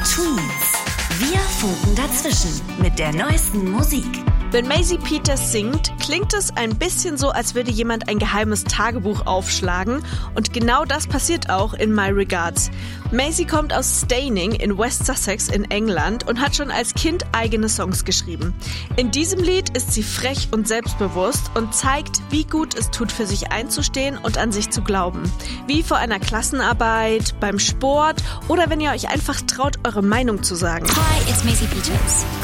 Tweens. Wir funken dazwischen mit der neuesten Musik. Wenn Maisie Peters singt, klingt es ein bisschen so, als würde jemand ein geheimes Tagebuch aufschlagen. Und genau das passiert auch in My Regards. Maisie kommt aus Steyning in West Sussex in England und hat schon als Kind eigene Songs geschrieben. In diesem Lied ist sie frech und selbstbewusst und zeigt, wie gut es tut, für sich einzustehen und an sich zu glauben. Wie vor einer Klassenarbeit, beim Sport oder wenn ihr euch einfach traut, eure Meinung zu sagen. Hi, it's Maisie Peters.